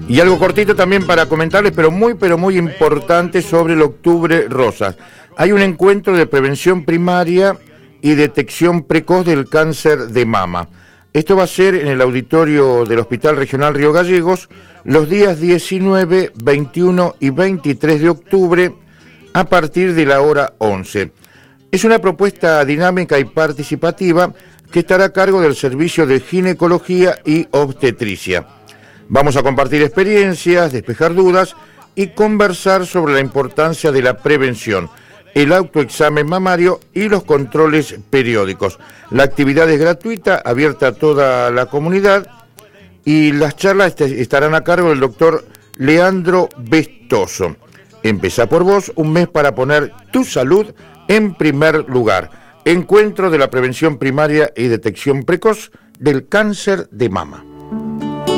Y algo cortito también para comentarles, pero muy importante sobre el Octubre Rosa. Hay un encuentro de prevención primaria y detección precoz del cáncer de mama. Esto va a ser en el auditorio del Hospital Regional Río Gallegos los días 19, 21 y 23 de octubre a partir de la hora 11. Es una propuesta dinámica y participativa que estará a cargo del Servicio de Ginecología y Obstetricia. Vamos a compartir experiencias, despejar dudas y conversar sobre la importancia de la prevención, el autoexamen mamario y los controles periódicos. La actividad es gratuita, abierta a toda la comunidad y las charlas estarán a cargo del doctor Leandro Vestoso. Empezá por vos, un mes para poner tu salud en primer lugar. Encuentro de la prevención primaria y detección precoz del cáncer de mama.